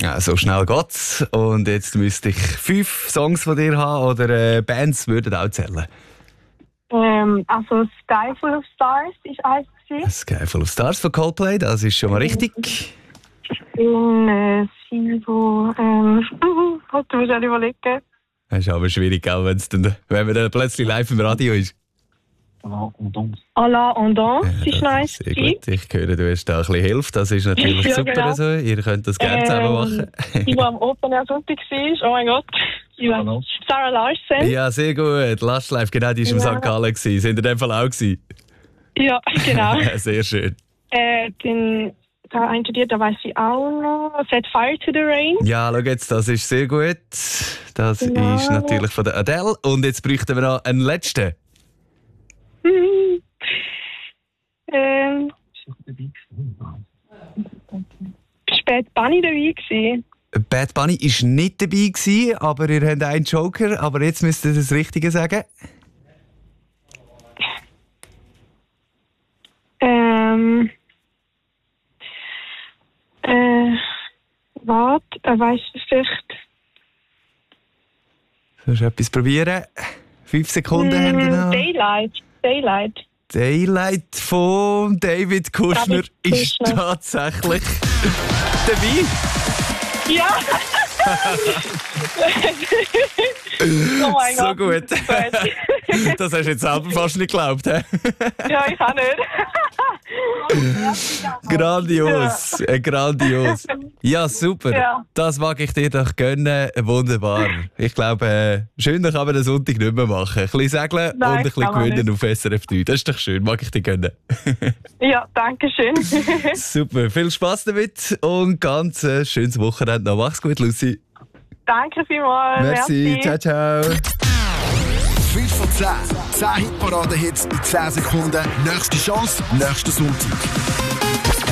Ja, so schnell geht's. Und jetzt müsste ich 5 Songs von dir haben oder Bands würden auch zählen. Also Sky Full of Stars ist eins gewesen. Sky Full of Stars von Coldplay, das ist schon mal richtig. In Sivo, du musst auch überlegen. Das ist aber schwierig, wenn man dann plötzlich live im Radio ist. À la Andance ist das nice ist sehr gewesen. gut. Ich höre, du hast da ein bisschen Hilfe. Das ist natürlich Ja, super. genau. So. Ihr könnt das gerne zusammen machen. Die, die am Open Air Sonntag war, oh mein Gott. Sarah Larsen. Ja, sehr gut. Last Live, genau, die war im St. Gallen. Sind ihr in dem Fall auch gewesen? Ja, genau. Sehr schön. Da da weiss ich auch noch. Set Fire to the Rain. Ja, schau jetzt, das ist sehr gut. Das Genau. ist natürlich von der Adele. Und jetzt bräuchten wir noch einen letzten. Spät Bunny dabei gewesen. Bad Bunny war nicht dabei gewesen, aber ihr habt einen Joker. Aber jetzt müsst ihr das Richtige sagen. Warte, weiss ich vielleicht. Sollst du etwas probieren? 5 Sekunden haben wir noch. Daylight. Daylight von David Kushner ist tatsächlich dabei. Ja! Oh mein So Gott. gut. Das hast du jetzt selber fast nicht geglaubt, hä? Ja, ich auch nicht. Grandios, grandios. Ja, super. Ja. Das mag ich dir doch gönnen. Wunderbar. Ich glaube, schöner kann man den Sonntag nicht mehr machen. Ein bisschen segeln und ein bisschen gewinnen auf SRF 3. Das ist doch schön, mag ich dir gönnen. Ja, danke schön. Super, viel Spass damit und ganz schönes Wochenende noch. Mach's gut, Lucy. Danke vielmals. Merci. Ciao, ciao. 5 von 10. 10 Hitparaden-Hits in 10 Sekunden. Nächste Chance, nächsten Sonntag.